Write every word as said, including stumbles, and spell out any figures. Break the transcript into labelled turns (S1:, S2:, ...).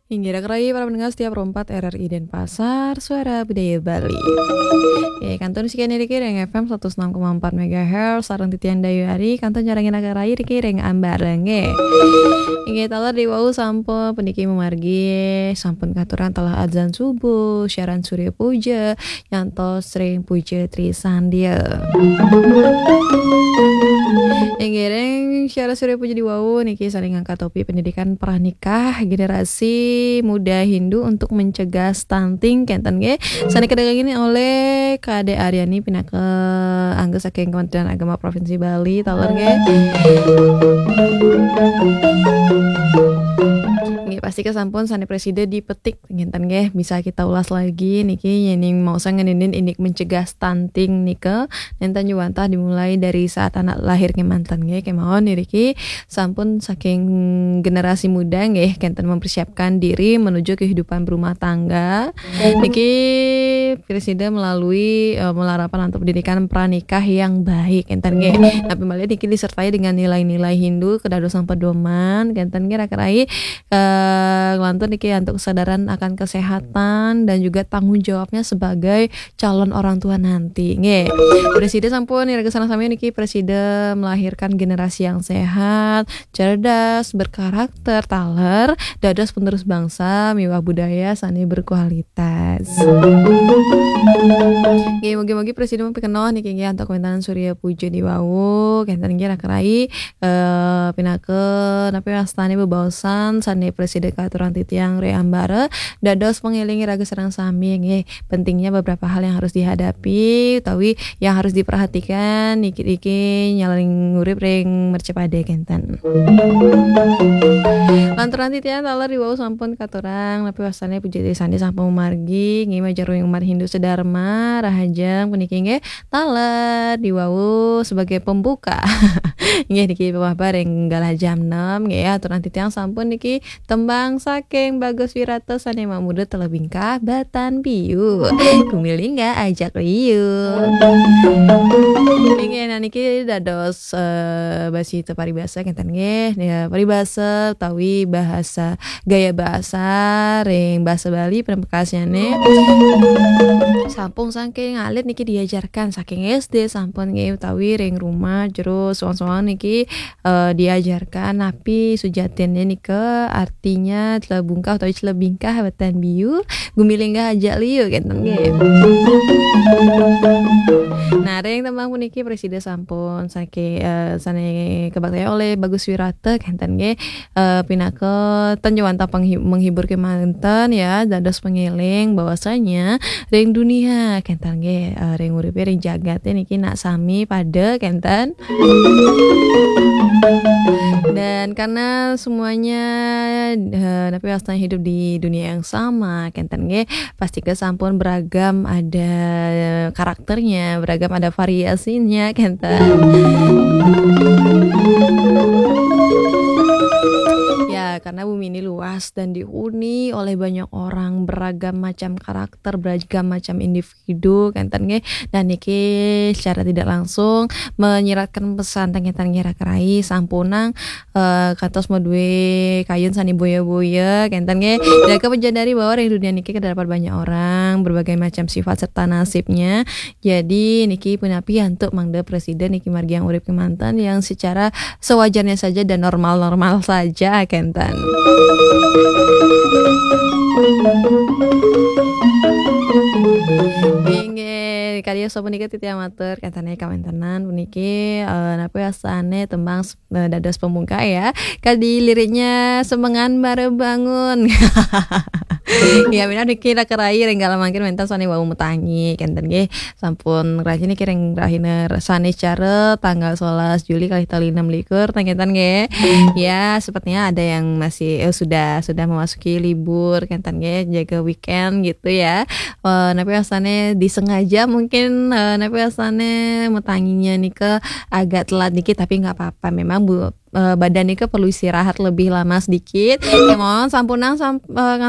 S1: Hingga kerai para pendengar setiap rompat R R I Denpasar, Suara Budaya Bali. Ya, kantor sekian ini Reng F M seratus enam koma empat megahertz, sarang titian dayu hari, kantor jarangin akarai Riki Reng ambarenge. Hingga talar di wau sampo pendiki memargi, sampun katuran telah adzan subuh, syaran surya puja, nyanto sering puja trisandia. Hingga Reng syarat surya puja di wau niki saling angkat topi pendidikan pranikah generasi muda Hindu untuk mencegah stunting kenten ge sani kedagang ini oleh Kade Aryani pinaka angga saking Kementerian Agama Provinsi Bali talar ge nggih pasti kesampun sani presiden dipetik ngenten ge bisa kita ulas lagi niki yening mau sangeunindin indik mencegah stunting nika nenten juwantah dimulai dari saat anak lahir ke mantan ge kemawon niriki sampun saking generasi muda nggih kenten mempersiapkan diri menuju kehidupan berumah tangga. Niki presiden melalui uh, melarapan untuk pendidikan pranikah yang baik kenten nggih. Tapi malah niki disertai dengan nilai-nilai Hindu kedadosan pedoman kenten nggih rakai uh, ngelantun niki untuk kesadaran akan kesehatan dan juga tanggung jawabnya sebagai calon orang tua nanti nggih. Presiden sampun iraga sana sami niki presiden melahirkan generasi yang sehat, cerdas, berkarakter, taler, dados penerus bangsa, miwah budaya sani berkualitas. Nggih mugi-mugi presiden mempikenoh niki nggih untuk komentaran Surya Puja di wau, kenten nggih rakerai eh pinakeun napi wastane bebaosan sani presiden katuran titiang re ambare dados pengilingi raga sareng sami nggih. Pentingnya beberapa hal yang harus dihadapi utawi yang harus diperhatikan niki-niki nyaling urip ring mercepade kenten. Lantaran titian taler di wau sampun katurang tapi wasane puji sandi sampun margi nggih majaruing umat Hindu sedharma rahajeng puniki nggih taler di wau sebagai pembuka. Nggih niki pabar ing galah jam enam nggih aturan titian sampun niki tembang saking Bagus Wirata sane mamuda telebingkah batan biu. Kumilingga ajak liu. Nggih niki dados uh, basi teu paribasa kenten nggih ya paribasa utawi bahasa gaya bahasa ring bahasa Bali penempakasiane sampung saking alit niki diajarkan saking S D sampun nggih utawi ring rumah jero soang-soang niki uh, diajarkan napi sujatinnya nika artinya celebungkah utawi celebingkah batan biur gumilinggah ajak liu kenten nggih. Nah ring tembang puniki presiden sampun saking uh, sane kebaktian oleh Bagus Wirata kenten nggih uh, pinaka tenjuwanta menghibur kemanten ya dados pengiling bahwasanya ring dunia kenten nggih uh, ring uripe ring jagate niki nak sami pada kenten. Dan karena semuanya uh, tapi wastana hidup di dunia yang sama kenten nggih pasti kesampun beragam ada karakternya, beragam ada variasinya kenten. Ya, karena bumi ini luas dan dihuni oleh banyak orang, beragam macam karakter, beragam macam individu kenten nggih dan niki secara tidak langsung menyiratkan pesan tenggetan ngira kerai sampunang uh, kantos maduwe kayun sani boya-boya kenten nggih dan menjadari bahwa di dunia niki terdapat banyak orang, berbagai macam sifat serta nasibnya. Jadi niki punapi untuk mangda presiden niki margi yang urip kemantan yang secara sewajarnya saja dan normal-normal saja kenten. Inge kalian sopo niki titi amateur katanya kamentenan puniki uh, napi asane tembang uh, dados pembuka ya. Kadi liriknya semengan bare bangun. Ya mina niki rakerai renggala mangkin mentas sane wau mutangi kenten nggih sampun rajin niki reng rahina sane cara tanggal sebelas Juli kali tali enam likur kenten nggih. Ya sepertinya ada yang masih eh, sudah sudah memasuki libur kenten nggih jaga weekend gitu ya. Uh, napi asane disengaja mungkin uh, napi asane mutanginya nika agak telat dikit tapi enggak apa-apa memang bu uh, badan nika perlu istirahat lebih lama sedikit. Ya mohon sampunang samp, uh,